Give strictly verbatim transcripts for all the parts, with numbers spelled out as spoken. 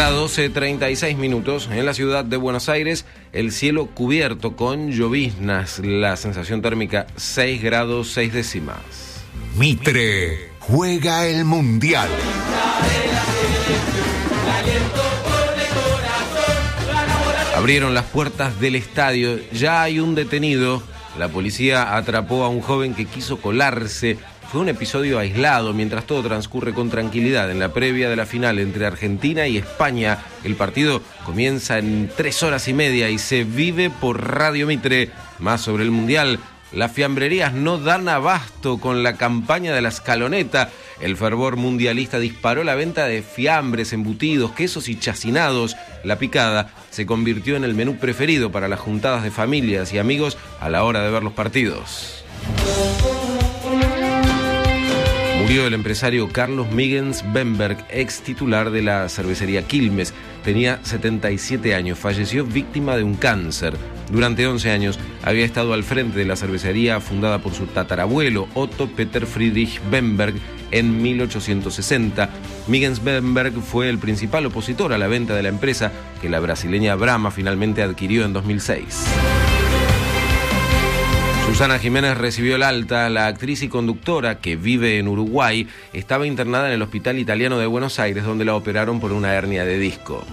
Ahora doce treinta y seis minutos en la ciudad de Buenos Aires, el cielo cubierto con lloviznas, la sensación térmica seis grados seis décimas. Mitre juega el Mundial. Abrieron las puertas del estadio, ya hay un detenido. La policía atrapó a un joven que quiso colarse. Fue un episodio aislado mientras todo transcurre con tranquilidad en la previa de la final entre Argentina y España. El partido comienza en tres horas y media y se vive por Radio Mitre. Más sobre el Mundial. Las fiambrerías no dan abasto con la campaña de la escaloneta. El fervor mundialista disparó la venta de fiambres, embutidos, quesos y chacinados. La picada se convirtió en el menú preferido para las juntadas de familias y amigos a la hora de ver los partidos. Murió el empresario Carlos Migens Bemberg, ex titular de la cervecería Quilmes. Tenía setenta y siete años, falleció víctima de un cáncer. Durante once años había estado al frente de la cervecería fundada por su tatarabuelo Otto Peter Friedrich Bemberg en mil ochocientos sesenta. Migens Bemberg fue el principal opositor a la venta de la empresa que la brasileña Brahma finalmente adquirió en dos mil seis. Susana Jiménez recibió el alta. La actriz y conductora, que vive en Uruguay, estaba internada en el Hospital Italiano de Buenos Aires, donde la operaron por una hernia de disco.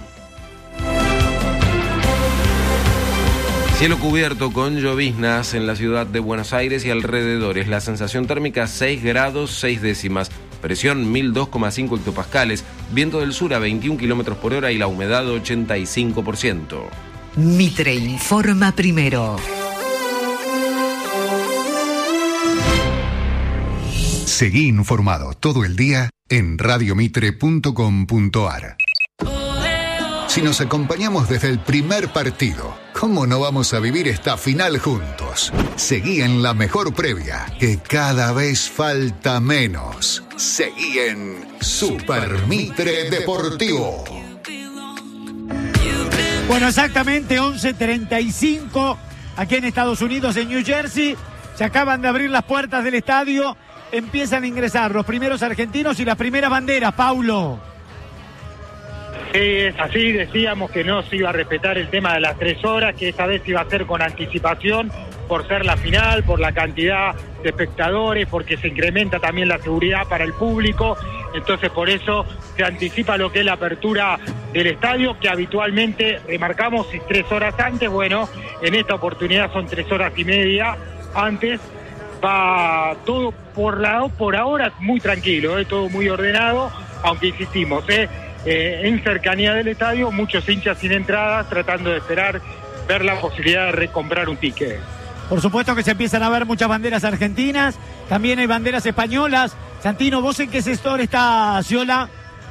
Cielo cubierto con lloviznas en la ciudad de Buenos Aires y alrededores. La sensación térmica seis grados seis décimas. Presión mil dos coma cinco hectopascales. Viento del sur a veintiún kilómetros por hora y la humedad ochenta y cinco por ciento. Mitre informa primero. Seguí informado todo el día en radio mitre punto com punto ar. Si nos acompañamos desde el primer partido, ¿cómo no vamos a vivir esta final juntos? Seguí en la mejor previa, que cada vez falta menos. Seguí en Super Mitre Deportivo. Bueno, exactamente once treinta y cinco aquí en Estados Unidos, en New Jersey. Se acaban de abrir las puertas del estadio. Empiezan a ingresar los primeros argentinos y las primeras banderas, Paulo. Sí, es así, decíamos que no se iba a respetar el tema de las tres horas, que esta vez iba a ser con anticipación, por ser la final, por la cantidad de espectadores, porque se incrementa también la seguridad para el público, entonces por eso se anticipa lo que es la apertura del estadio, que habitualmente remarcamos si tres horas antes, bueno, en esta oportunidad son tres horas y media antes. Va todo por la por ahora muy tranquilo, ¿eh? Todo muy ordenado, aunque insistimos, ¿eh? Eh, en cercanía del estadio, muchos hinchas sin entradas tratando de esperar ver la posibilidad de recomprar un ticket. Por supuesto que se empiezan a ver muchas banderas argentinas, también hay banderas españolas. Santino, ¿vos en qué sector está Sciola?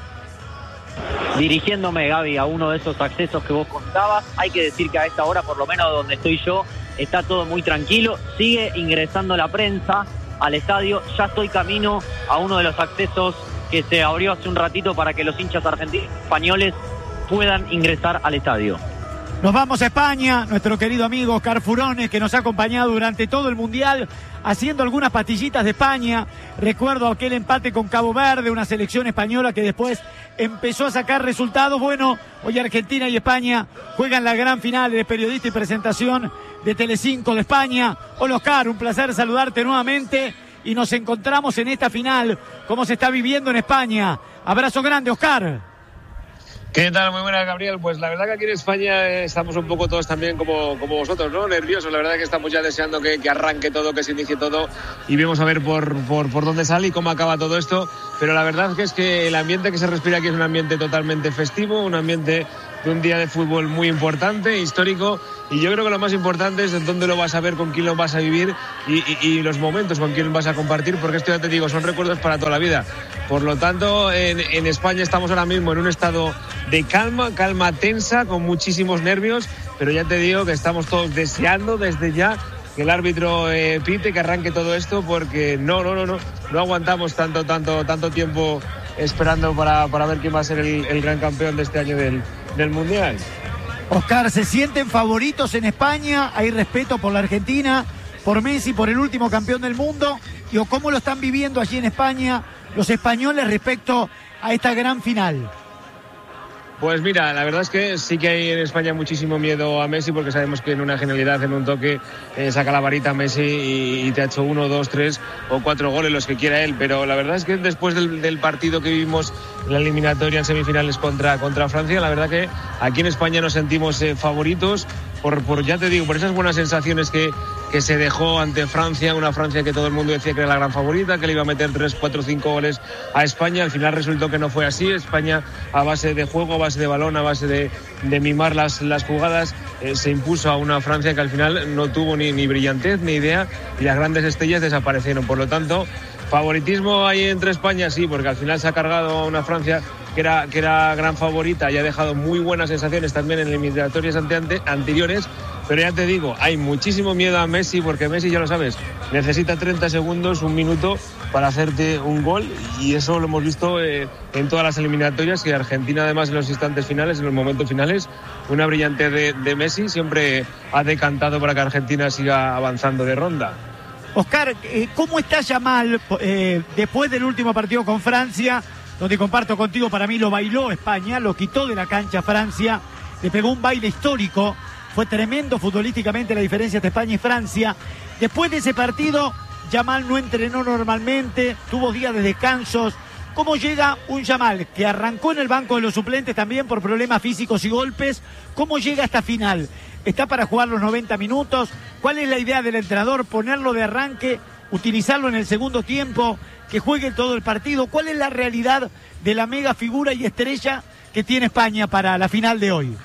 Dirigiéndome, Gaby, a uno de esos accesos que vos contabas. Hay que decir que a esta hora, por lo menos donde estoy yo, está todo muy tranquilo. Sigue ingresando la prensa al estadio. Ya estoy camino a uno de los accesos que se abrió hace un ratito para que los hinchas argentinos españoles puedan ingresar al estadio. Nos vamos a España, nuestro querido amigo Oscar Furones, que nos ha acompañado durante todo el Mundial, haciendo algunas pastillitas de España. Recuerdo aquel empate con Cabo Verde, una selección española que después empezó a sacar resultados. Bueno, hoy Argentina y España juegan la gran final de periodista y presentación de Telecinco de España. Hola Oscar, un placer saludarte nuevamente y nos encontramos en esta final, cómo se está viviendo en España. Abrazo grande, Oscar. ¿Qué tal? Muy buenas, Gabriel. Pues la verdad que aquí en España eh, estamos un poco todos también como, como vosotros, ¿no? Nerviosos. La verdad que estamos ya deseando que, que arranque todo, que se inicie todo y vamos a ver por, por, por dónde sale y cómo acaba todo esto. Pero la verdad que es que el ambiente que se respira aquí es un ambiente totalmente festivo, un ambiente de un día de fútbol muy importante, histórico, y yo creo que lo más importante es dónde lo vas a ver, con quién lo vas a vivir y, y, y los momentos con quién vas a compartir, porque esto ya te digo, son recuerdos para toda la vida. Por lo tanto, en, en España estamos ahora mismo en un estado de calma, calma tensa, con muchísimos nervios, pero ya te digo que estamos todos deseando desde ya que el árbitro eh, pite, que arranque todo esto, porque no, no, no, no, no aguantamos tanto, tanto, tanto tiempo esperando para, para ver quién va a ser el, el gran campeón de este año del, del Mundial. Oscar, ¿se sienten favoritos en España? ¿Hay respeto por la Argentina, por Messi, por el último campeón del mundo? ¿Y o cómo lo están viviendo allí en España los españoles respecto a esta gran final? Pues mira, la verdad es que sí que hay en España muchísimo miedo a Messi, porque sabemos que en una genialidad, en un toque, eh, saca la varita Messi y, y te ha hecho uno, dos, tres o cuatro goles, los que quiera él. Pero la verdad es que después del, del partido que vivimos en la eliminatoria en semifinales contra, contra Francia, la verdad que aquí en España nos sentimos eh, favoritos. Por, por, ya te digo, por esas buenas sensaciones que, que se dejó ante Francia, una Francia que todo el mundo decía que era la gran favorita, que le iba a meter tres, cuatro, cinco goles a España. Al final resultó que no fue así. España, a base de juego, a base de balón, a base de, de mimar las, las jugadas, eh, se impuso a una Francia que al final no tuvo ni, ni brillantez ni idea, y las grandes estrellas desaparecieron. Por lo tanto, favoritismo ahí entre España, sí, porque al final se ha cargado a una Francia que era, que era gran favorita y ha dejado muy buenas sensaciones también en eliminatorias ante, ante, anteriores. Pero ya te digo, hay muchísimo miedo a Messi, porque Messi, ya lo sabes, necesita treinta segundos, un minuto para hacerte un gol, y eso lo hemos visto eh, en todas las eliminatorias, que Argentina además en los instantes finales, en los momentos finales, una brillante de, de Messi siempre ha decantado para que Argentina siga avanzando de ronda. Oscar, ¿cómo está Yamal eh, después del último partido con Francia, donde comparto contigo, para mí lo bailó España, lo quitó de la cancha Francia, le pegó un baile histórico, fue tremendo futbolísticamente la diferencia entre España y Francia? Después de ese partido, Yamal no entrenó normalmente, tuvo días de descansos. ¿Cómo llega un Yamal que arrancó en el banco de los suplentes también por problemas físicos y golpes? ¿Cómo llega a esta final? ¿Está para jugar los noventa minutos? ¿Cuál es la idea del entrenador? ¿Ponerlo de arranque? ¿Utilizarlo en el segundo tiempo? ¿Que juegue todo el partido? ¿Cuál es la realidad de la mega figura y estrella que tiene España para la final de hoy?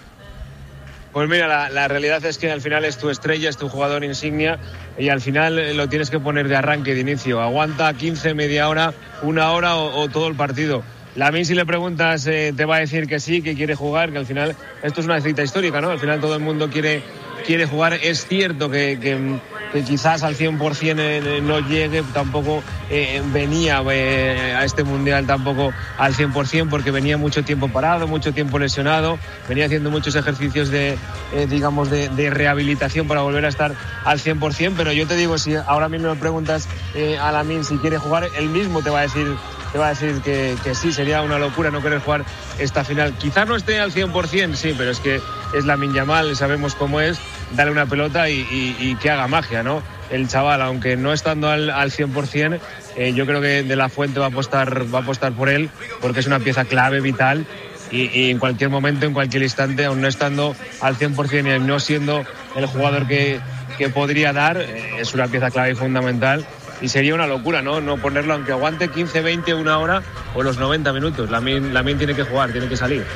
Pues mira, la, la realidad es que al final es tu estrella, es tu jugador insignia, y al final lo tienes que poner de arranque, de inicio. Aguanta quince, media hora, una hora o, o todo el partido. Lamine, si le preguntas, eh, te va a decir que sí, que quiere jugar, que al final esto es una cita histórica, ¿no? Al final todo el mundo quiere, quiere jugar. Es cierto que, que, que quizás al cien por ciento eh, no llegue, tampoco eh, venía eh, a este Mundial tampoco al cien por ciento, porque venía mucho tiempo parado, mucho tiempo lesionado, venía haciendo muchos ejercicios de, eh, digamos, de, de rehabilitación para volver a estar al cien por ciento, pero yo te digo, si ahora mismo me preguntas eh, a Lamine si quiere jugar, él mismo te va a decir... te va a decir que, que sí, sería una locura no querer jugar esta final. Quizás no esté al cien por ciento, sí, pero es que es Lamine Yamal, sabemos cómo es, darle una pelota y, y, y que haga magia, ¿no? El chaval, aunque no estando al, al cien por ciento, eh, yo creo que De La Fuente va a apostar, va a apostar por él, porque es una pieza clave, vital, y, y en cualquier momento, en cualquier instante, aún no estando al cien por ciento y no siendo el jugador que, que podría dar, eh, es una pieza clave y fundamental. Y sería una locura, ¿no? No ponerlo, aunque aguante quince, veinte, una hora o los noventa minutos. Lamine, Lamine tiene que jugar, tiene que salir.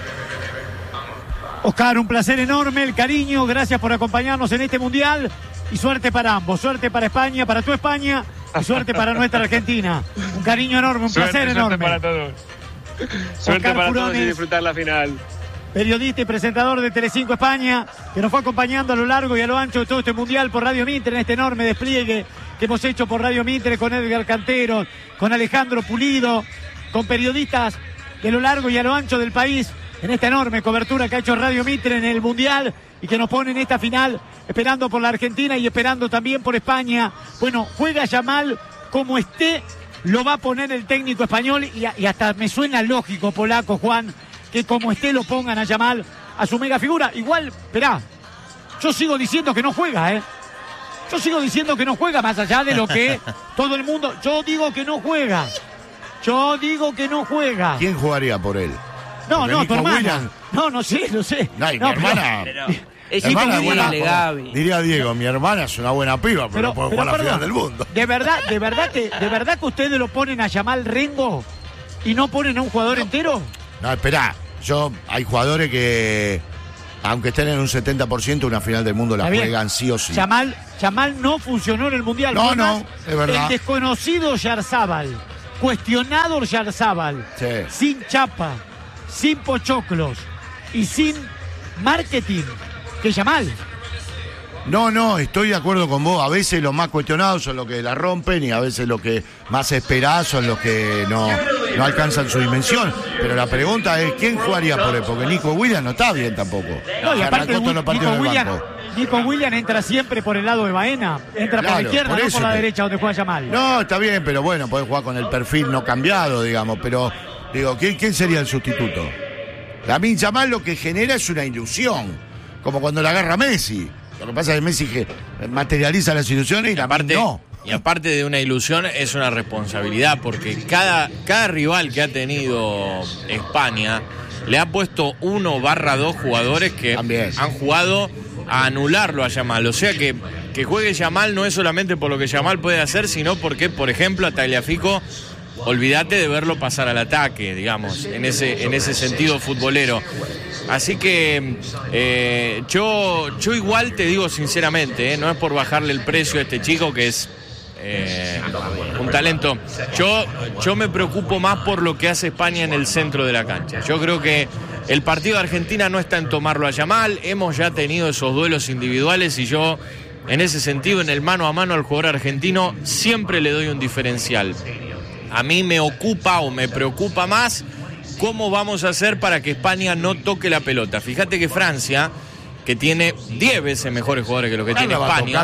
Oscar, un placer enorme, el cariño, gracias por acompañarnos en este Mundial, y suerte para ambos, suerte para España, para tu España, y suerte para nuestra Argentina. Un cariño enorme, un suerte, placer suerte enorme. Para todos. Suerte Oscar para Furones, todos y disfrutar la final. Periodista y presentador de Telecinco España, que nos fue acompañando a lo largo y a lo ancho de todo este Mundial por Radio Mitre, en este enorme despliegue que hemos hecho por Radio Mitre con Edgar Cantero, con Alejandro Pulido, con periodistas de lo largo y a lo ancho del país, en esta enorme cobertura que ha hecho Radio Mitre en el Mundial, y que nos pone en esta final, esperando por la Argentina y esperando también por España. Bueno, juega Yamal como esté, lo va a poner el técnico español, y, y hasta me suena lógico, polaco, Juan, que como esté lo pongan a Yamal, a su mega figura. Igual, esperá, yo sigo diciendo que no juega, ¿eh? Yo sigo diciendo que no juega, más allá de lo que todo el mundo... Yo digo que no juega. Yo digo que no juega. ¿Quién jugaría por él? No, Porque no, Nico tu hermana. Williams... No, no sé, no sé. No, y no, mi hermana... Pero, Es es hermana Williams, buena, Gaby. diría Diego, mi hermana es una buena piba, pero, Pero, no puede pero, jugar la perdón, final del mundo. De verdad, de verdad que, de verdad que ustedes lo ponen a Yamal Rengo y no ponen a un jugador no. entero. No, esperá, yo hay jugadores que, aunque estén en un setenta por ciento, una final del mundo la Está bien. juegan sí o sí. Yamal, Yamal no funcionó en el Mundial. No, Fue no, más es verdad. El desconocido Yarzábal, cuestionado Yarzábal, Sí. sin chapa, sin pochoclos y sin marketing, que Yamal. No, no, estoy de acuerdo con vos. A veces los más cuestionados son los que la rompen y a veces los que más esperados son los que no, no alcanzan su dimensión. Pero la pregunta es, ¿quién jugaría por él? Porque Nico Williams no está bien tampoco. No, y aparte Arrancó todos los partidos Nico en el Williams, banco. Nico Williams entra siempre por el lado de Baena, entra por Claro, la izquierda, por no eso por la te- derecha donde juega Yamal. No, está bien, pero bueno, puede jugar con el perfil no cambiado, digamos. Pero, digo, ¿quién, quién sería el sustituto? Lamine Yamal lo que genera es una ilusión, como cuando la agarra Messi. Lo que pasa es que Messi que materializa las ilusiones y la parte no. Y aparte de una ilusión, es una responsabilidad, porque cada, cada rival que ha tenido España le ha puesto uno barra dos jugadores que También. han jugado a anularlo a Yamal. O sea que, que juegue Yamal no es solamente por lo que Yamal puede hacer, sino porque, por ejemplo, a Tagliafico, olvídate de verlo pasar al ataque, digamos, en ese, en ese sentido futbolero. Así que eh, yo, yo igual te digo sinceramente, eh, no es por bajarle el precio a este chico que es eh, un talento. Yo, yo me preocupo más por lo que hace España en el centro de la cancha. Yo creo que el partido de Argentina no está en tomarlo a Yamal. Hemos ya tenido esos duelos individuales y yo, en ese sentido, en el mano a mano al jugador argentino, siempre le doy un diferencial. A mí me ocupa o me preocupa más cómo vamos a hacer para que España no toque la pelota. Fíjate que Francia, que tiene diez veces mejores jugadores que lo que tiene España.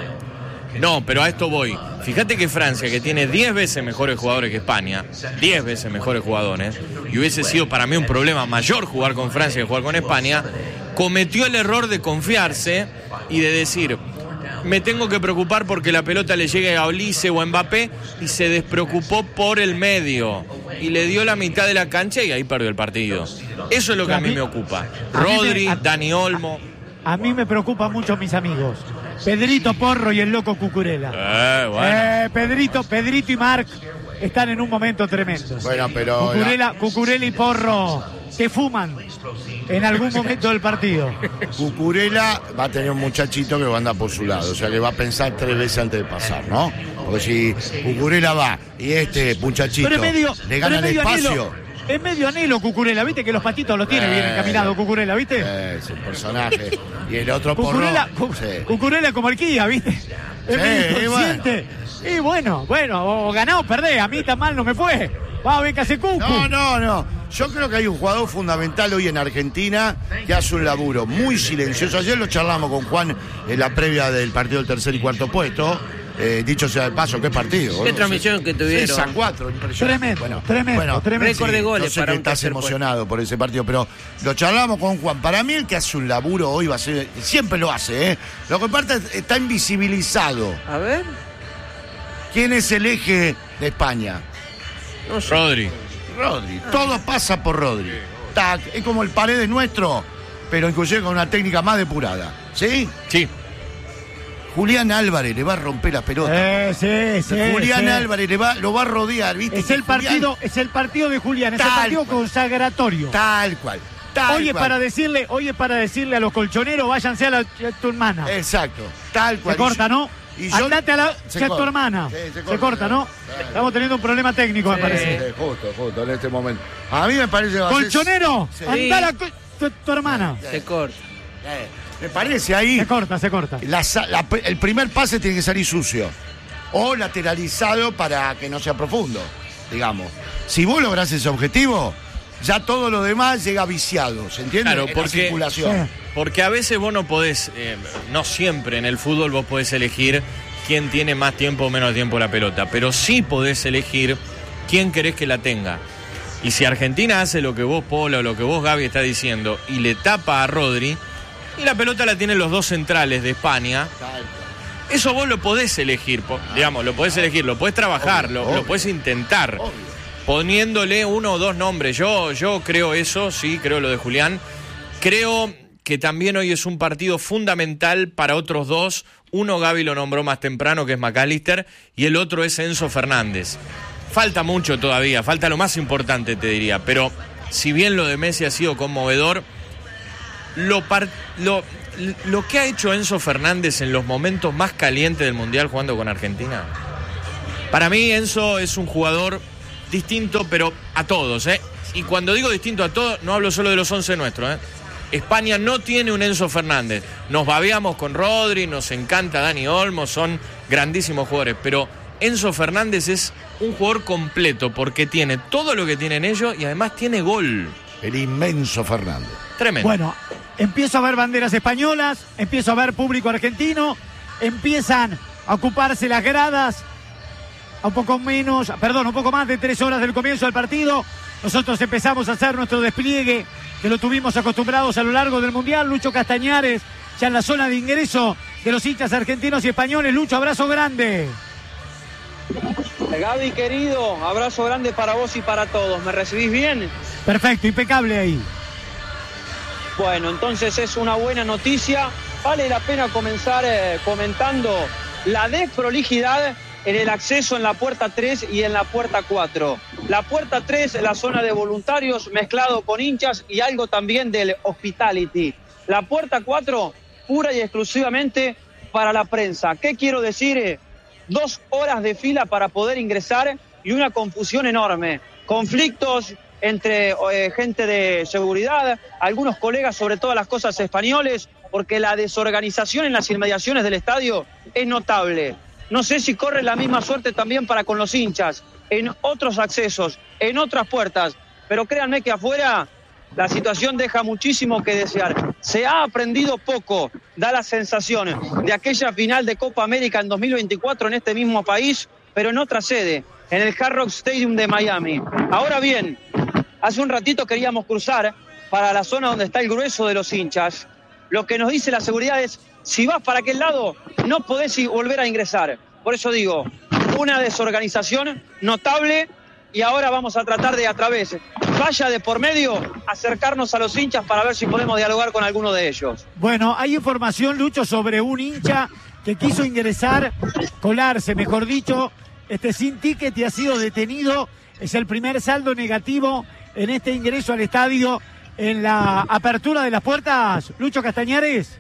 No, pero a esto voy. Fíjate que Francia, que tiene diez veces mejores jugadores que España, diez veces mejores jugadores, y hubiese sido para mí un problema mayor jugar con Francia que jugar con España, cometió el error de confiarse y de decir: me tengo que preocupar porque la pelota le llegue a Olise o a Mbappé, y se despreocupó por el medio y le dio la mitad de la cancha y ahí perdió el partido. Eso es lo que a mí me ocupa. Rodri, Dani Olmo. A mí me preocupan mucho mis amigos Pedrito Porro y el loco Cucurella. Eh, bueno. eh, Pedrito, Pedrito y Marc están en un momento tremendo. Bueno, pero Cucurella, la... Cucurella y Porro te fuman en algún momento del partido. Cucurella va a tener un muchachito que va a andar por su lado, o sea que va a pensar tres veces antes de pasar, ¿no? Porque si Cucurella va y este muchachito medio, le gana el espacio. Anhelo. Es medio anhelo Cucurella, ¿viste? Que los patitos lo tiene eh, bien encaminado Cucurella, ¿viste? Eh, es un personaje. Y el otro Cucurella, Porro. Cu- Sí. Cucurella como el Kia, ¿viste? Es sí, medio bueno. Y bueno, bueno, o ganá o perdés, a mí tan mal no me fue. Va a ver que hace Cucu. No, no, no. Yo creo que hay un jugador fundamental hoy en Argentina que hace un laburo muy silencioso. Ayer lo charlamos con Juan en la previa del partido del tercer y cuarto puesto. Eh, dicho sea de paso, qué partido. Qué transmisión que tuvieron. seis a cuatro, impresionante. Tremendo, bueno, tremendo, bueno, tremendo. Récord de goles no sé para que un estás tercer emocionado puesto. Por ese partido, pero lo charlamos con Juan. Para mí el que hace un laburo hoy va a ser, siempre lo hace, ¿eh? Lo que pasa es que está invisibilizado. A ver. ¿Quién es el eje de España? No sé. Rodri. Rodri. Todo pasa por Rodri. Tac, es como el Paredes nuestro, pero inclusive con una técnica más depurada. ¿Sí? Sí. Julián Álvarez le va a romper la pelota. Eh, sí, sí, Julián sí. Álvarez le va, lo va a rodear, ¿viste? Es el Julián, partido, es el partido de Julián, es Tal el partido cual. consagratorio. Tal cual. Tal Hoy es cual. para decirle, hoy es para decirle a los colchoneros, váyanse a la a tu hermana. Exacto. Tal cual. Se corta, ¿no? Y yo- Andate a la se a tu corta. hermana. Sí, se, corta, corta, ¿no? claro. Estamos teniendo un problema técnico, me Sí, parece. justo, justo, en este momento. A mí me parece que va a ser- Colchonero, Sí. andá a la co- tu, tu hermana. Se corta. Eh, me parece ahí. Se corta, se corta. La sa- la- el primer pase tiene que salir sucio o lateralizado para que no sea profundo, digamos. Si vos lográs ese objetivo, ya todo lo demás llega viciado, ¿se entiende? Claro, En la porque, circulación. porque a veces vos no podés, eh, no siempre en el fútbol vos podés elegir quién tiene más tiempo o menos tiempo la pelota, pero sí podés elegir quién querés que la tenga. Y si Argentina hace lo que vos, Polo, o lo que vos, Gaby, está diciendo, y le tapa a Rodri, y la pelota la tienen los dos centrales de España, eso vos lo podés elegir, po- digamos, lo podés elegir, lo podés trabajar, Obvio, lo, obvio. lo podés intentar, Obvio. poniéndole uno o dos nombres. Yo, yo creo eso, sí, creo lo de Julián. Creo que también hoy es un partido fundamental para otros dos. Uno, Gaby lo nombró más temprano, que es McAllister, y el otro es Enzo Fernández. Falta mucho todavía, falta lo más importante, te diría, pero si bien lo de Messi ha sido conmovedor, lo, par- lo, lo que ha hecho Enzo Fernández en los momentos más calientes del Mundial jugando con Argentina, para mí Enzo es un jugador distinto, pero a todos, ¿eh? Y cuando digo distinto a todos, no hablo solo de los once nuestros, ¿eh? España no tiene un Enzo Fernández. Nos babeamos con Rodri, nos encanta Dani Olmo, son grandísimos jugadores, pero Enzo Fernández es un jugador completo porque tiene todo lo que tienen ellos y además tiene gol. El inmenso Fernández. Tremendo. Bueno, empiezo a ver banderas españolas, empiezo a ver público argentino, empiezan a ocuparse las gradas a un poco menos, perdón, un poco más de tres horas del comienzo del partido. nosotros empezamos a hacer nuestro despliegue, que lo tuvimos acostumbrados a lo largo del Mundial. Lucho Castañares, ya en la zona de ingreso de los hinchas argentinos y españoles. Lucho, abrazo grande. Gaby, querido, abrazo grande para vos y para todos. ¿Me recibís bien? Perfecto, impecable ahí. Bueno, entonces es una buena noticia. Vale la pena comenzar eh, comentando la desprolijidad en el acceso en la puerta tres y en la puerta cuatro. La puerta tres, la zona de voluntarios mezclado con hinchas y algo también del hospitality. La puerta cuatro, pura y exclusivamente para la prensa. ¿Qué quiero decir? Dos horas de fila para poder ingresar y una confusión enorme. Conflictos entre eh, gente de seguridad, algunos colegas, sobre todas las cosas españoles, porque la desorganización en las inmediaciones del estadio es notable. No sé si corre la misma suerte también para con los hinchas, en otros accesos, en otras puertas, pero créanme que afuera la situación deja muchísimo que desear. Se ha aprendido poco, da la sensación de aquella final de Copa América en dos mil veinticuatro en este mismo país, pero en otra sede, en el Hard Rock Stadium de Miami. Ahora bien, hace un ratito queríamos cruzar para la zona donde está el grueso de los hinchas. Lo que nos dice la seguridad es, si vas para aquel lado, no podés volver a ingresar. Por eso digo, una desorganización notable y ahora vamos a tratar de, a través, vaya de por medio, acercarnos a los hinchas para ver si podemos dialogar con alguno de ellos. Bueno, hay información, Lucho, sobre un hincha que quiso ingresar, colarse, mejor dicho, este sin ticket y ha sido detenido. Es el primer saldo negativo en este ingreso al estadio en la apertura de las puertas, Lucho Castañares.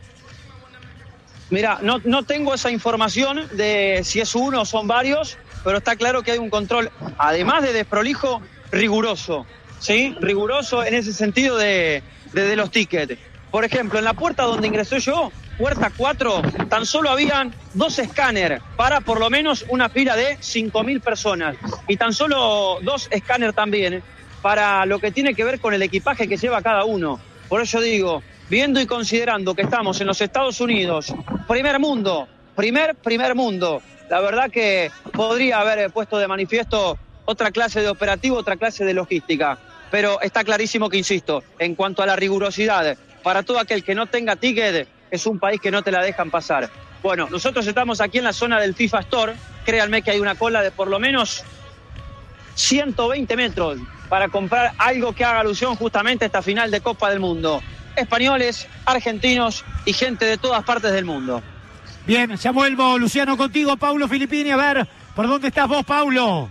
Mira, no, no tengo esa información de si es uno o son varios, pero está claro que hay un control, además de desprolijo, riguroso, ¿sí? Riguroso en ese sentido de, de, de los tickets. Por ejemplo, en la puerta donde ingresó yo, puerta cuatro, tan solo habían dos escáneres para por lo menos una fila de cinco mil personas. Y tan solo dos escáneres también para lo que tiene que ver con el equipaje que lleva cada uno. Por eso digo, viendo y considerando que estamos en los Estados Unidos, primer mundo, primer, primer mundo, la verdad que podría haber puesto de manifiesto otra clase de operativo, otra clase de logística. Pero está clarísimo que, insisto, en cuanto a la rigurosidad, para todo aquel que no tenga ticket, es un país que no te la dejan pasar. Bueno, nosotros estamos aquí en la zona del FIFA Store. Créanme que hay una cola de por lo menos ciento veinte metros para comprar algo que haga alusión justamente a esta final de Copa del Mundo. Españoles, argentinos y gente de todas partes del mundo. Bien, ya vuelvo, Luciano, contigo, Paulo Filippini. A ver, ¿por dónde estás vos, Paulo?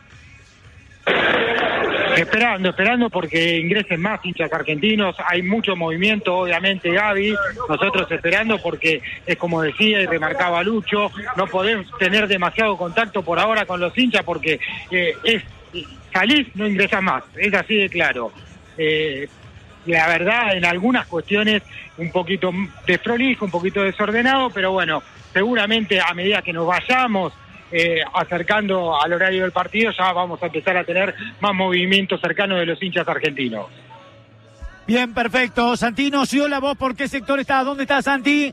Esperando, esperando porque ingresen más hinchas argentinos. Hay mucho movimiento, obviamente, Gaby. Nosotros esperando porque es como decía y remarcaba Lucho, no podemos tener demasiado contacto por ahora con los hinchas porque eh, es salís, no ingresas más. Es así de claro. Eh, la verdad, en algunas cuestiones un poquito desprolijo, un poquito desordenado, pero bueno, seguramente a medida que nos vayamos Eh, acercando al horario del partido, ya vamos a empezar a tener más movimiento cercano de los hinchas argentinos. Bien, perfecto. Santino, si hola, vos, ¿por qué sector estás? ¿Dónde estás, Santi?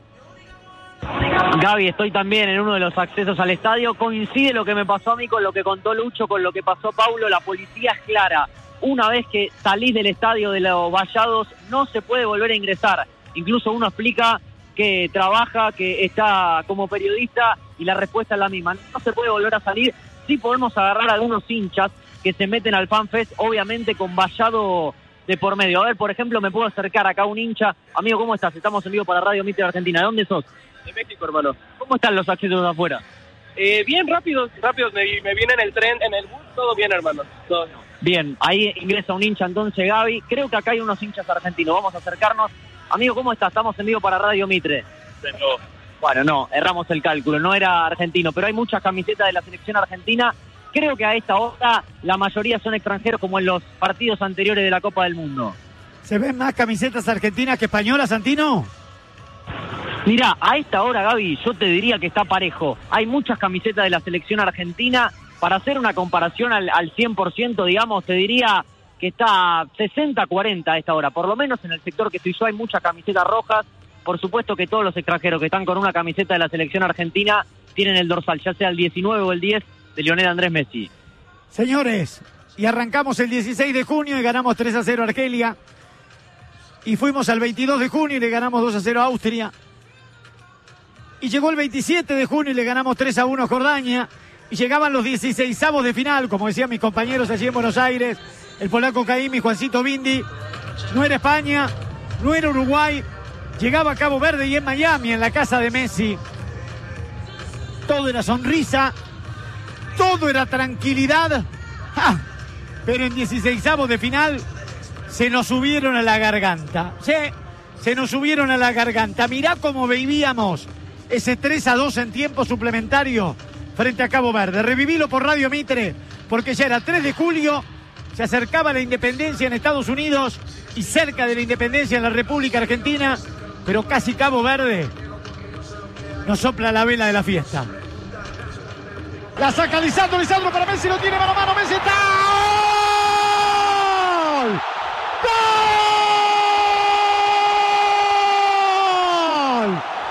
Gaby, estoy también en uno de los accesos al estadio. Coincide lo que me pasó a mí con lo que contó Lucho, con lo que pasó Paulo. La policía es clara. Una vez que salís del estadio de los Vallados, no se puede volver a ingresar. Incluso uno explica que trabaja, que está como periodista, y la respuesta es la misma. No se puede volver a salir. Sí podemos agarrar a algunos hinchas que se meten al FanFest, obviamente con Vallado de por medio. A ver, por ejemplo, me puedo acercar acá a un hincha. Amigo, ¿cómo estás? Estamos en vivo para Radio Mitre de Argentina. ¿De dónde sos? De México, hermano. ¿Cómo están los accesos de afuera? Eh, bien, rápidos, rápidos. Me, me viene en el tren, en el bus, todo bien, hermano. Todo bien. Bien, ahí ingresa un hincha entonces, Gaby. Creo que acá hay unos hinchas argentinos. Vamos a acercarnos. Amigo, ¿cómo estás? Estamos en vivo para Radio Mitre. Pero... Bueno, no, erramos el cálculo, no era argentino, pero hay muchas camisetas de la selección argentina. Creo que a esta hora la mayoría son extranjeros, como en los partidos anteriores de la Copa del Mundo. ¿Se ven más camisetas argentinas que españolas, Santino? Mirá, a esta hora, Gaby, yo te diría que está parejo. Hay muchas camisetas de la selección argentina. Para hacer una comparación al, al cien por ciento, digamos, te diría que está sesenta cuarenta a esta hora. Por lo menos en el sector que estoy yo hay muchas camisetas rojas. Por supuesto que todos los extranjeros que están con una camiseta de la selección argentina tienen el dorsal, ya sea el diecinueve o el diez de Lionel Andrés Messi. Señores, Y arrancamos el dieciséis de junio y ganamos tres a cero a Argelia. Y fuimos al veintidós de junio y le ganamos dos a cero a Austria. Y llegó el veintisiete de junio y le ganamos tres a uno a Jordania. Y llegaban los dieciseisavos de final, como decían mis compañeros allí en Buenos Aires. El polaco Caim y Juancito Bindi. No era España, no era Uruguay. Llegaba a Cabo Verde y en Miami, en la casa de Messi. Todo era sonrisa. Todo era tranquilidad. ¡Ja! Pero en dieciseisavos de final se nos subieron a la garganta. Sí, se nos subieron a la garganta. Mirá cómo vivíamos ese tres a dos en tiempo suplementario frente a Cabo Verde. Revivilo por Radio Mitre, porque ya era tres de julio, se acercaba la independencia en Estados Unidos y cerca de la independencia en la República Argentina, pero casi Cabo Verde nos sopla la vela de la fiesta. La saca Lisandro, Lisandro para Messi, lo tiene mano a mano, Messi está. ¡Gol! ¡Gol!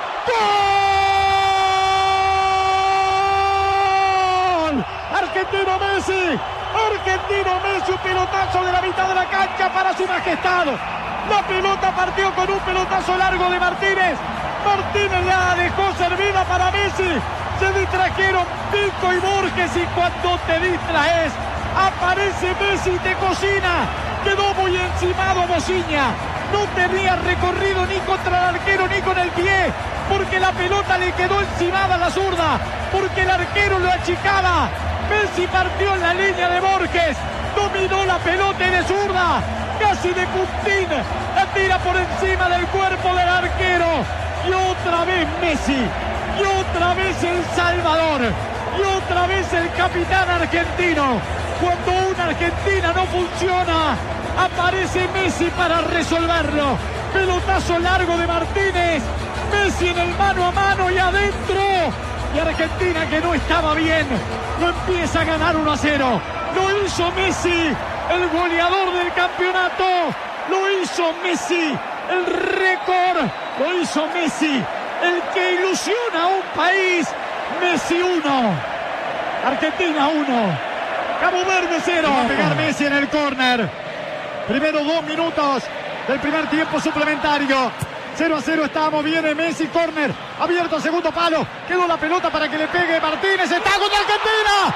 ¡Gol! Argentino Messi, Argentino Messi, un pelotazo de la mitad de la cancha para su majestad. La pelota partió con un pelotazo largo de Martínez. Martínez la dejó servida para Messi. Se distrajeron Pico y Borges y cuando te distraes aparece Messi y te cocina. Quedó muy encimado Mociña. No tenía recorrido ni contra el arquero ni con el pie, porque la pelota le quedó encimada a la zurda, porque el arquero lo achicaba. Messi partió en la línea de Borges, dominó la pelota y de zurda, casi de puntín, la tira por encima del cuerpo del arquero. Y otra vez Messi, y otra vez El Salvador, y otra vez el capitán argentino. Cuando una Argentina no funciona, aparece Messi para resolverlo. Pelotazo largo de Martínez, Messi en el mano a mano y adentro. Y Argentina, que no estaba bien, lo empieza a ganar uno a cero. Lo hizo Messi, el goleador del campeonato. Lo hizo Messi, el récord. Lo hizo Messi, el que ilusiona a un país. Messi uno, Argentina uno, Cabo Verde cero. Va a pegar Messi en el córner. Primero dos minutos del primer tiempo suplementario. cero a cero estamos, viene Messi, córner, abierto, segundo palo. Quedó la pelota para que le pegue Martínez. Está con Argentina.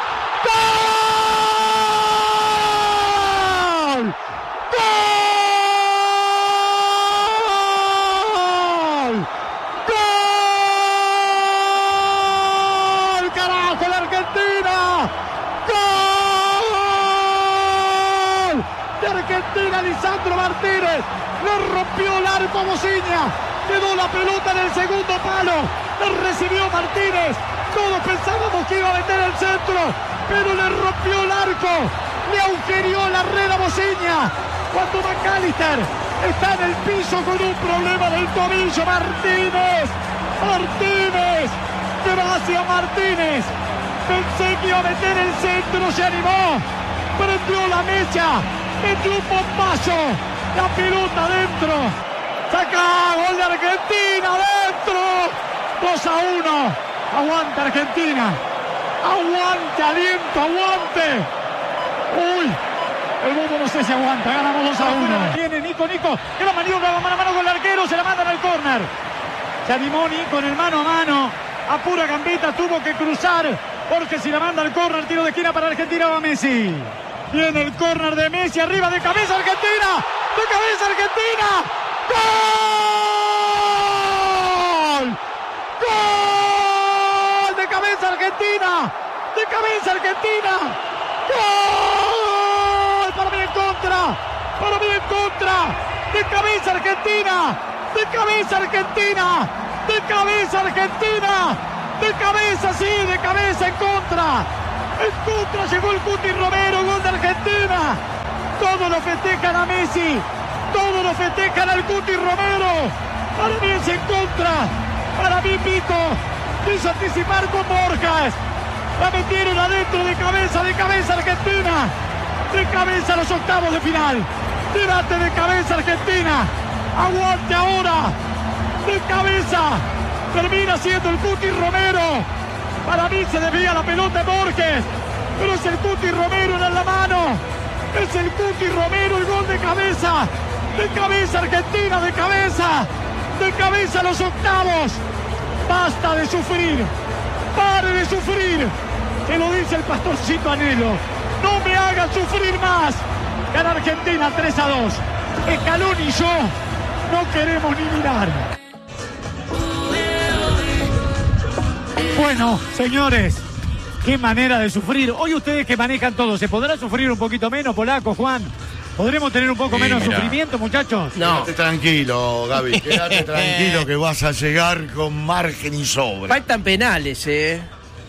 ¡Gol! ¡Gol! Argentina, Lisandro Martínez le rompió el arco a Mociña, quedó la pelota en el segundo palo, le recibió Martínez, todos pensábamos que iba a meter el centro, pero le rompió el arco, le agujereó la red a Mociña. Cuando McAllister está en el piso con un problema del tobillo, Martínez, Martínez, gracias Martínez, pensé que iba a meter el centro, se animó, prendió la mecha, metió un bombazo, la pelota adentro, saca, gol de Argentina, adentro, dos a uno, aguanta Argentina, aguante, aliento, aguante, uy, el Bobo no sé si aguanta, ganamos dos a uno, viene Nico, Nico, que la maniobra, mano a mano con el arquero, se la mandan al córner, se animó Nico en el mano a mano, a pura gambita, tuvo que cruzar, porque si la manda al córner, tiro de esquina para Argentina, va Messi. Viene el córner de Messi, arriba de cabeza Argentina, de cabeza Argentina, ¡gol! ¡Gol! De cabeza Argentina, de cabeza Argentina, ¡gol! Para mí en contra, para mí en contra, de cabeza Argentina, de cabeza Argentina, de cabeza Argentina, de cabeza, sí, de cabeza en contra. En contra llegó el Cuti Romero, gol de Argentina. Todos lo festejan a Messi, todos lo festejan al Cuti Romero. Para mí es en contra, para mí Pico quiso anticipar con Borges. La metieron adentro, de cabeza, de cabeza Argentina. De cabeza a los octavos de final. Tírate de cabeza Argentina. Aguante ahora. De cabeza. Termina siendo el Cuti Romero. Para mí se desvía la pelota de Borges, pero es el Cuti Romero en la mano, Es el Cuti Romero, el gol de cabeza. De cabeza Argentina, de cabeza. De cabeza a los octavos. Basta de sufrir. Pare de sufrir. Que lo dice el pastorcito Anhelo. No me hagan sufrir más. Gana Argentina tres a dos. Scaloni y yo no queremos ni mirar. Bueno, señores, qué manera de sufrir. Hoy ustedes que manejan todo, ¿se podrá sufrir un poquito menos, Polaco, Juan? ¿Podremos tener un poco Sí, menos mira. sufrimiento, muchachos? No. Quédate tranquilo, Gaby. Quédate tranquilo que vas a llegar con margen y sobra. Faltan penales, ¿eh?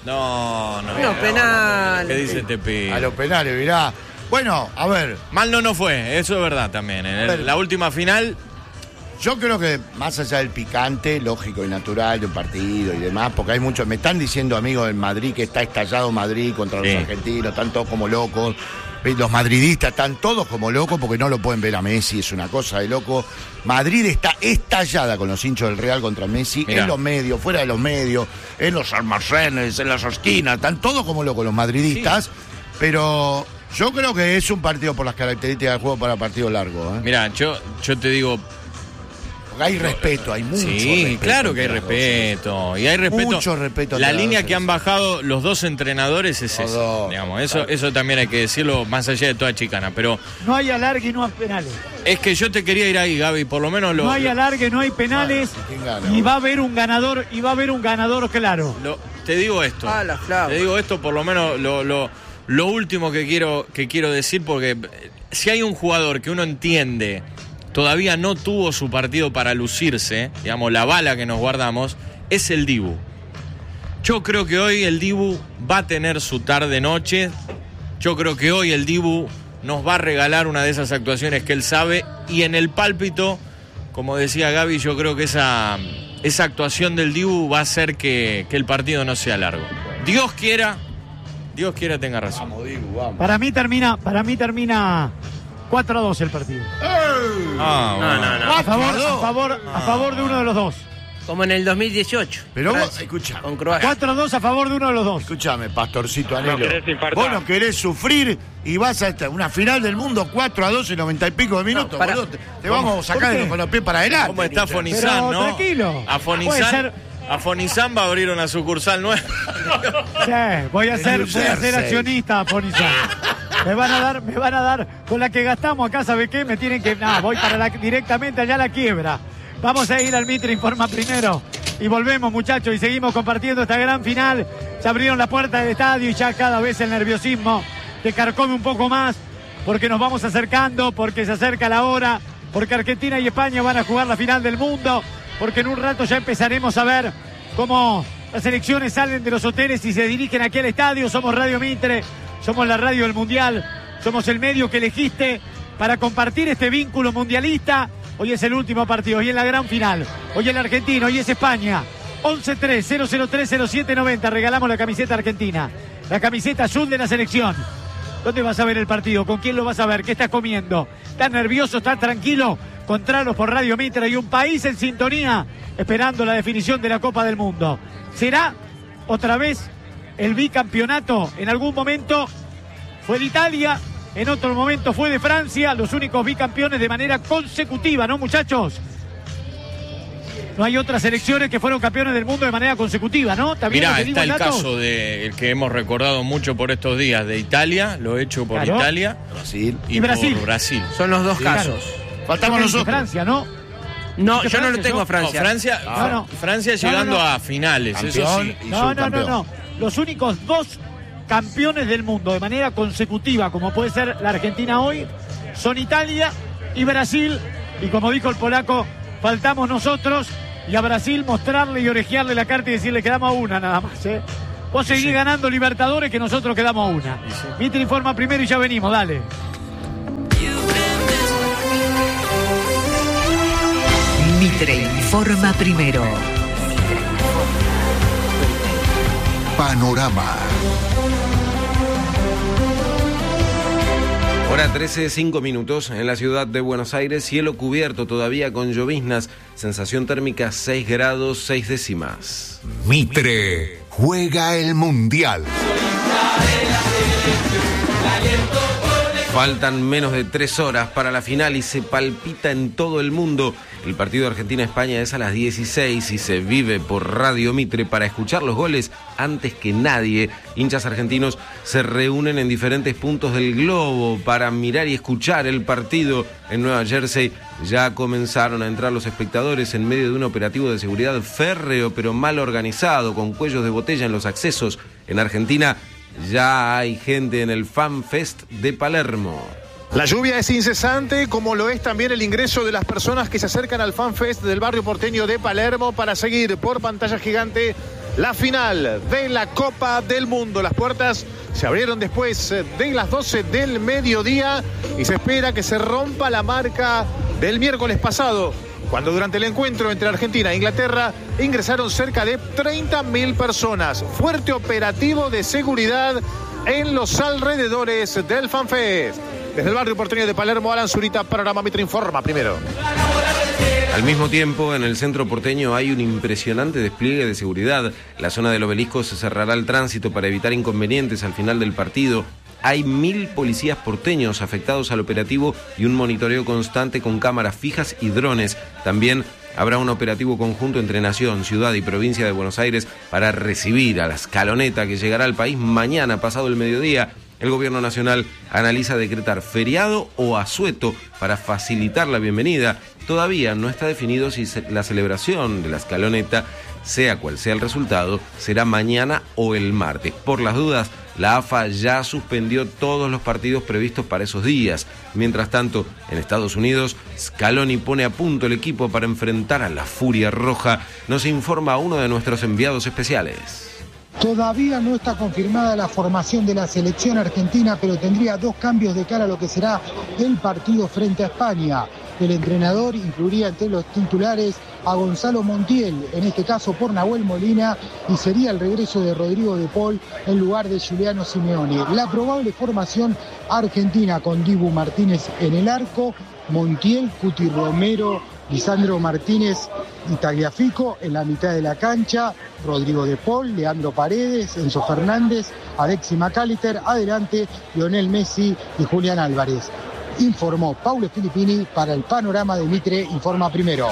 No, no. No, penal. ¿Qué dice este pibe? A los penales, mirá. Bueno, a ver. Mal no no fue, eso es verdad también. En el- A ver. la última final, Yo creo que más allá del picante, lógico y natural de un partido y demás, porque hay muchos, me están diciendo amigos del Madrid que está estallado Madrid contra los Sí. argentinos, están todos como locos. Los madridistas están todos como locos porque no lo pueden ver a Messi, es una cosa de loco. Madrid está estallada con los hinchos del Real contra Messi, Mirá. en los medios, fuera de los medios, en los almacenes, en las esquinas, están todos como locos los madridistas, pero yo creo que es un partido por las características del juego para partido largo. ¿eh? mira, yo, yo te digo, Porque hay respeto, hay mucho sí, respeto claro que hay entre las respeto. Y hay respeto. Mucho respeto La entre las línea dos que han bajado los dos entrenadores es Los esa. dos, Digamos, eso, claro. eso también hay que decirlo más allá de toda chicana. Pero No hay alargue y no hay penales. es que yo te quería ir ahí, Gaby, por lo menos lo. No hay alargue, no hay penales. ¿quién gana, Y vos? va a haber un ganador, y va a haber un ganador claro. lo- te digo esto. Ah, la flauta. Te digo esto por lo menos lo, lo, lo último que quiero, que quiero decir, porque eh, si hay un jugador que uno entiende todavía no tuvo su partido para lucirse, digamos, la bala que nos guardamos, es el Dibu. Yo creo que hoy el Dibu va a tener su tarde-noche. Yo creo que hoy el Dibu nos va a regalar una de esas actuaciones que él sabe. Y en el pálpito, como decía Gaby, yo creo que esa, esa actuación del Dibu va a hacer que, que el partido no sea largo. Dios quiera, Dios quiera tenga razón. Vamos, Dibu, vamos. Para mí termina, para mí termina cuatro a dos el partido. Ah, bueno. No, no, no. A favor, cuatro a dos. a favor, a favor de uno de los dos. Como en el dos mil dieciocho. Pero vos, Francia, escuchá, con Croacia. cuatro a dos a favor de uno de los dos. escuchame, pastorcito Anhelo. querés infartar. Vos no querés sufrir y vas a esta- una final del mundo cuatro a dos en noventa y pico de minutos, No, para- boludo. Te, te vamos a sacar ¿Por qué? con los pies para adelante. ¿Cómo está hincha. Fonizán, Pero no? tranquilo. A Puede Fonizán, ser- a Fonizán va a abrir una sucursal nueva. Sí, voy a ser, voy a ser Jersey. accionista, Fonizán. Me van a dar, me van a dar, con la que gastamos acá, ¿sabe qué? Me tienen que, no, voy para la, directamente allá a la quiebra. Vamos a ir al Mitre Informa primero y volvemos, muchachos, y seguimos compartiendo esta gran final. Se abrieron las puertas del estadio y ya cada vez el nerviosismo te carcome un poco más, porque nos vamos acercando, porque se acerca la hora, porque Argentina y España van a jugar la final del mundo, porque en un rato ya empezaremos a ver cómo las elecciones salen de los hoteles y se dirigen aquí al estadio. Somos Radio Mitre, somos la radio del Mundial, somos el medio que elegiste para compartir este vínculo mundialista. Hoy es el último partido, hoy es la gran final, hoy es la Argentina, hoy es España. once tres cero cero tres cero siete noventa, regalamos la camiseta argentina, la camiseta azul de la selección. ¿Dónde vas a ver el partido? ¿Con quién lo vas a ver? ¿Qué estás comiendo? ¿Estás nervioso? ¿Estás tranquilo? Contralos por Radio Mitre y un país en sintonía esperando la definición de la Copa del Mundo. ¿Será otra vez el bicampeonato? En algún momento fue de Italia, en otro momento fue de Francia, los únicos bicampeones de manera consecutiva, ¿no, muchachos? No hay otras selecciones que fueron campeones del mundo de manera consecutiva, ¿no? ¿También Mirá, lo que digo, está el Nato? caso de el que hemos recordado mucho por estos días de Italia, lo hecho por Claro. Italia Brasil. y, Y Brasil. por Brasil. Son los dos Sí, casos. Faltamos Porque nosotros. Francia, ¿no? No, ¿Qué yo no lo Francia, tengo yo? a Francia. No, Francia, No, no. Francia No, llegando no, no. a finales, eso Campeón sí. y No, no, no, subcampeón. no. Los únicos dos campeones del mundo de manera consecutiva, como puede ser la Argentina hoy, son Italia y Brasil. Y como dijo el polaco, faltamos nosotros y a Brasil mostrarle y orejearle la carta y decirle quedamos a una nada más, ¿eh? Vos seguís ganando Libertadores que nosotros quedamos a una. Mitre informa primero y ya venimos, dale. Mitre informa primero. Panorama. Hora trece, cinco minutos en la ciudad de Buenos Aires, cielo cubierto todavía con lloviznas, sensación térmica seis grados, seis décimas. Mitre juega el Mundial. Faltan menos de tres horas para la final y se palpita en todo el mundo. El partido de Argentina-España es a las dieciséis y se vive por Radio Mitre. Para escuchar los goles antes que nadie, hinchas argentinos se reúnen en diferentes puntos del globo para mirar y escuchar el partido. En Nueva Jersey ya comenzaron a entrar los espectadores en medio de un operativo de seguridad férreo pero mal organizado, con cuellos de botella en los accesos. En Argentina ya hay gente en el Fan Fest de Palermo. La lluvia es incesante, como lo es también el ingreso de las personas que se acercan al Fan Fest del barrio porteño de Palermo para seguir por pantalla gigante la final de la Copa del Mundo. Las puertas se abrieron después de las doce del mediodía y se espera que se rompa la marca del miércoles pasado, cuando durante el encuentro entre Argentina e Inglaterra ingresaron cerca de treinta mil personas. Fuerte operativo de seguridad en los alrededores del FanFest. Desde el barrio porteño de Palermo, Alan Zurita, Panorama Mitre informa primero. Al mismo tiempo, en el centro porteño hay un impresionante despliegue de seguridad. La zona del Obelisco se cerrará al tránsito para evitar inconvenientes al final del partido. Hay mil policías porteños afectados al operativo y un monitoreo constante con cámaras fijas y drones. También habrá un operativo conjunto entre Nación, Ciudad y Provincia de Buenos Aires para recibir a la escaloneta que llegará al país mañana pasado el mediodía. El gobierno nacional analiza decretar feriado o asueto para facilitar la bienvenida. Todavía no está definido si la celebración de la escaloneta, sea cual sea el resultado, será mañana o el martes. Por las dudas, la A F A ya suspendió todos los partidos previstos para esos días. Mientras tanto, en Estados Unidos, Scaloni pone a punto el equipo para enfrentar a la Furia Roja. Nos informa uno de nuestros enviados especiales. Todavía no está confirmada la formación de la selección argentina, pero tendría dos cambios de cara a lo que será el partido frente a España. El entrenador incluiría entre los titulares a Gonzalo Montiel, en este caso por Nahuel Molina, y sería el regreso de Rodrigo de Paul en lugar de Giuliano Simeone. La probable formación argentina con Dibu Martínez en el arco, Montiel, Cuti Romero, Lisandro Martínez y Tagliafico en la mitad de la cancha, Rodrigo de Paul, Leandro Paredes, Enzo Fernández, Alexis McAllister, adelante Lionel Messi y Julián Álvarez. Informó Paulo Filippini para el Panorama de Mitre, informa primero.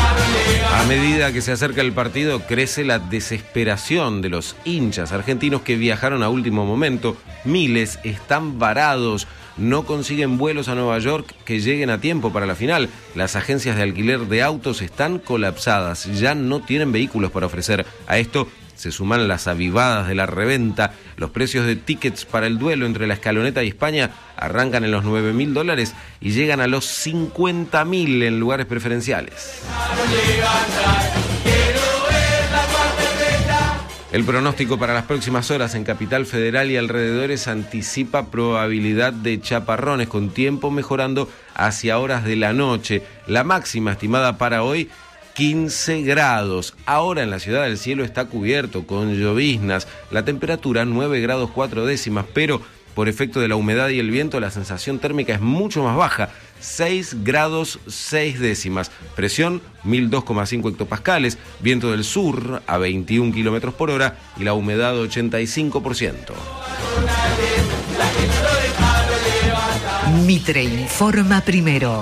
A medida que se acerca el partido, crece la desesperación de los hinchas argentinos que viajaron a último momento. Miles están varados, no consiguen vuelos a Nueva York que lleguen a tiempo para la final. Las agencias de alquiler de autos están colapsadas, ya no tienen vehículos para ofrecer. A esto se suman las avivadas de la reventa. Los precios de tickets para el duelo entre la Escaloneta y España arrancan en los nueve mil dólares y llegan a los cincuenta mil en lugares preferenciales. El pronóstico para las próximas horas en Capital Federal y alrededores anticipa probabilidad de chaparrones con tiempo mejorando hacia horas de la noche. La máxima estimada para hoy, quince grados. Ahora en la ciudad el cielo está cubierto con lloviznas. La temperatura nueve grados cuatro décimas, pero por efecto de la humedad y el viento la sensación térmica es mucho más baja, seis grados seis décimas. Presión mil dos coma cinco hectopascales, viento del sur a veintiún kilómetros por hora y la humedad ochenta y cinco por ciento. Mitre informa primero.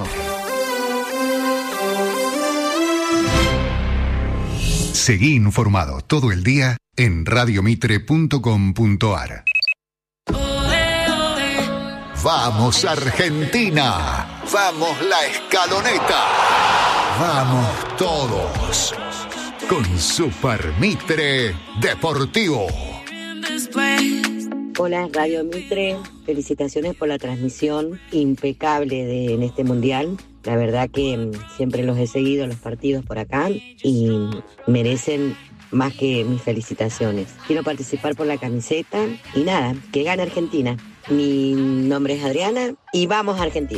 Seguí informado todo el día en radio mitre punto com punto a r. ¡Vamos Argentina! ¡Vamos la Escaloneta! ¡Vamos todos! Con Super Mitre Deportivo. Hola Radio Mitre, felicitaciones por la transmisión impecable de, en este mundial. La verdad que siempre los he seguido los partidos por acá y merecen más que mis felicitaciones. Quiero participar por la camiseta y nada, que gane Argentina. Mi nombre es Adriana y vamos Argentina.